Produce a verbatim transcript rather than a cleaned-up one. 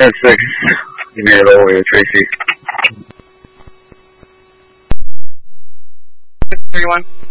ten six. You made it all the way to Tracy. thirty-one.